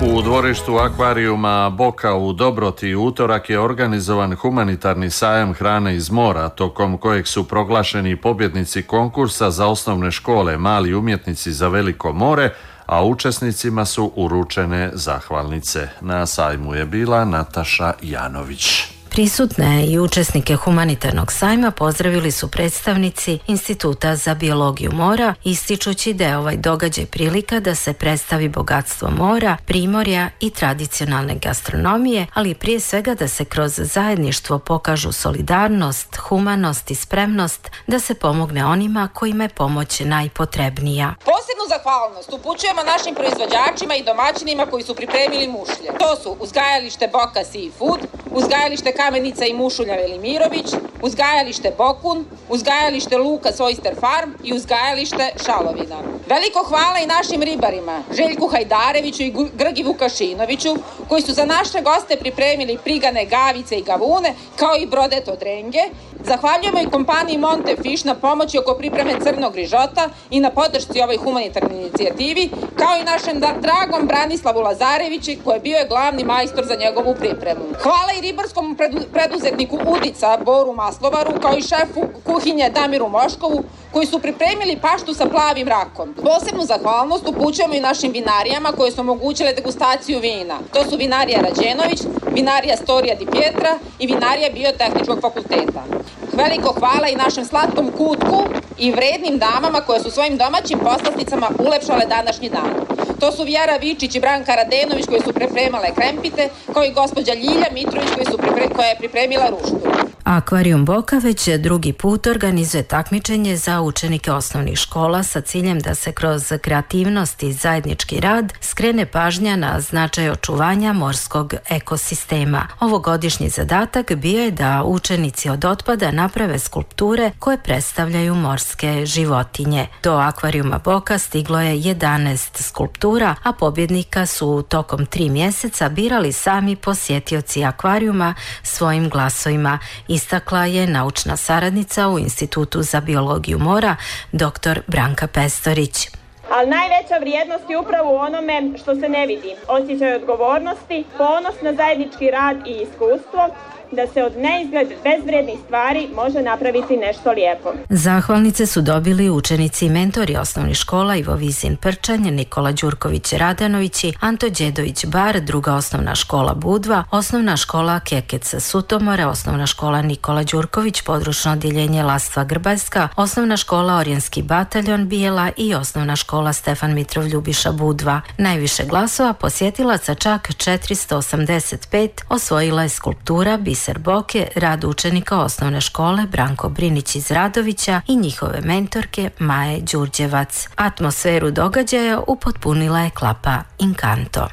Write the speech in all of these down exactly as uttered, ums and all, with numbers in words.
U dvorištu akvarijuma Boka u Dobroti utorak je organizovan humanitarni sajam hrane iz mora, tokom kojeg su proglašeni pobjednici konkursa za osnovne škole Mali umjetnici za veliko more, a učesnicima su uručene zahvalnice. Na sajmu je bila Nataša Janović. Prisutne i učesnike humanitarnog sajma pozdravili su predstavnici Instituta za biologiju mora, ističući da je ovaj događaj prilika da se predstavi bogatstvo mora, primorja i tradicionalne gastronomije, ali prije svega da se kroz zajedništvo pokažu solidarnost, humanost i spremnost da se pomogne onima kojima je pomoć najpotrebnija. Posebnu zahvalnost upućujemo našim proizvođačima i domaćinima koji su pripremili mušlje. To su uzgajalište Boka Seafood, uzgajalište Kamenica i Mušulja Velimirović, uzgajalište Bokun, uzgajalište Lukas Oyster Farm i uzgajalište Šalovina. Veliko hvala i našim ribarima, Željku Hajdareviću i Grgi Vukašinoviću, koji su za naše goste pripremili prigane, gavice i gavune, kao i brodet od renge. Zahvaljujemo i kompaniji Monte Fish na pomoći oko pripreme crnog rižota i na podršci ovoj humanitarnoj inicijativi, kao i našem dragom Branislavu Lazareviću, koji je bio je glavni majstor za njegovu pripremu. Hvala i ribarskom preduzetniku Udica Boru Maslovaru, kao i šefu kuhinje Damiru Moškovu, koji su pripremili paštu sa plavim rakom. Posebnu zahvalnost upućujemo i našim vinarijama koje su omogućile degustaciju vina. To su vinarija Rađenović, vinarija Storija Di Pietra i vinarija Biotehničkog fakulteta. Veliko hvala i našem slatkom kutku i vrednim damama koje su svojim domaćim poslasticama ulepšale današnji dan. To su Vjera Vičić i Branka Radenović koje su pripremale krempite, kao i gospođa Ljilja Mitrović koji su pripre, koja je pripremila ruštu. Akvarijum Boka već drugi put organizuje takmičenje za učenike osnovnih škola sa ciljem da se kroz kreativnost i zajednički rad skrene pažnja na značaj očuvanja morskog ekosistema. Ovogodišnji zadatak bio je da učenici od otpada naprave skulpture koje predstavljaju morske životinje. Do Akvarijuma Boka stiglo je jedanaest skulptura, a pobjednika su tokom tri mjeseca birali sami posjetioci akvarijuma svojim glasovima, istakla je naučna saradnica u Institutu za biologiju mora, doktor Branka Pestorić. Ali najveća vrijednost je upravo u onome što se ne vidi. Osjećaj odgovornosti, ponos na zajednički rad i iskustvo, da se od neizgled bezvrijednih stvari može napraviti nešto lijepo. Zahvalnice su dobili učenici i mentori osnovnih škola Ivo Vizin Prčanj, Nikola Đurković Radanović, Anto Đedović Bar, druga osnovna škola Budva, osnovna škola Kekec Sutomora, osnovna škola Nikola Đurković, područno odjeljenje Lastva Grbajska, osnovna škola Orijenski bataljon Bijela i osnovna škola Stefan Mitrov Ljubiša Budva. Najviše glasova posjetilaca, čak četiristo osamdeset pet, osvojila je skulptura Biser Boke, rad učenika osnovne škole Branko Brinić iz Radovića i njihove mentorke Maje Đurđevac. Atmosferu događaja upotpunila je klapa Inkanto.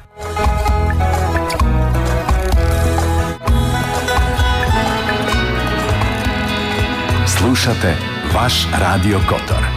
Slušate vaš Radio Kotor.